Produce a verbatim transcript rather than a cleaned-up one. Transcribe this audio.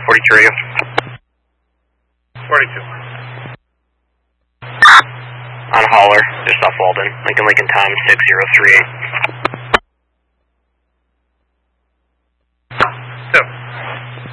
forty-two radio. forty-two. On hauler, just off Walden. Lincoln Lincoln time six zero three eight.